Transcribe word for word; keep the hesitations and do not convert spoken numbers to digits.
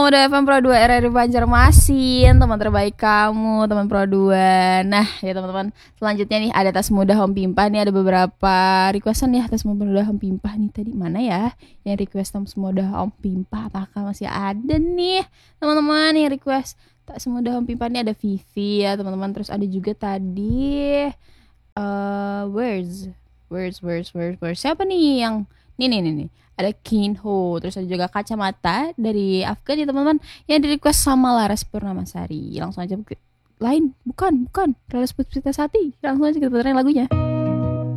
Muda F M Pro dua R R I Banjarmasin, teman terbaik kamu, teman Pro dua. Nah, ya teman-teman, selanjutnya nih ada tas muda Home Pimpah nih, ada beberapa requestan ya tas muda Home Pimpah nih tadi. Mana ya yang request tas muda Home Pimpah? Apakah masih ada nih teman-teman yang request tas muda Home Pimpah nih? Ada Vivi ya teman-teman, terus ada juga tadi uh, words words words words words siapa nih yang nih nih nih nih ada Kinho, terus ada juga kacamata dari Afgan ya teman-teman yang di request sama Laras Purnamasari. Langsung aja ke lain bukan bukan Laras Purnamasari, langsung aja kita puterin lagunya.